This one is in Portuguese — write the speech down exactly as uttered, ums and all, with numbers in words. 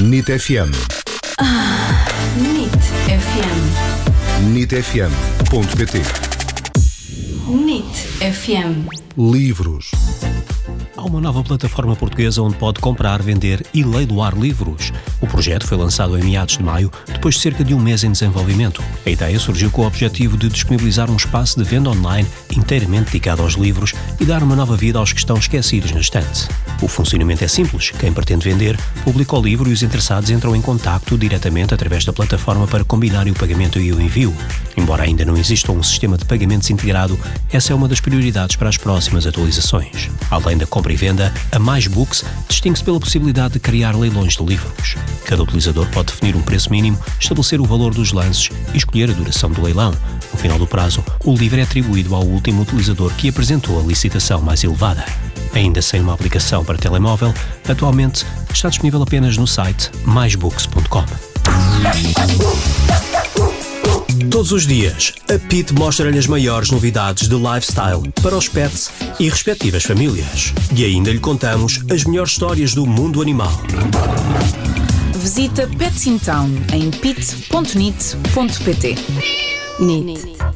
N I T F M. Ah, N I T F M. N I T F M ponto pt. N I T F M. Livros. Há uma nova plataforma portuguesa onde pode comprar, vender e leiloar livros. O projeto foi lançado em meados de maio, depois de cerca de um mês em desenvolvimento. A ideia surgiu com o objetivo de disponibilizar um espaço de venda online inteiramente dedicado aos livros e dar uma nova vida aos que estão esquecidos na estante. O funcionamento é simples. Quem pretende vender, publica o livro e os interessados entram em contacto diretamente através da plataforma para combinarem o pagamento e o envio. Embora ainda não exista um sistema de pagamentos integrado, essa é uma das prioridades para as próximas atualizações. Além da compra e venda, a Mais Books distingue-se pela possibilidade de criar leilões de livros. Cada utilizador pode definir um preço mínimo, estabelecer o valor dos lances e escolher a duração do leilão. No final do prazo, o livro é atribuído ao último utilizador que apresentou a licitação mais elevada. Ainda sem uma aplicação para telemóvel, atualmente está disponível apenas no site mais books ponto com. Todos os dias, a Pit mostra-lhe as maiores novidades de lifestyle para os pets e respectivas famílias. E ainda lhe contamos as melhores histórias do mundo animal. Visita Pets in Town em pit ponto nit ponto pt. N I T.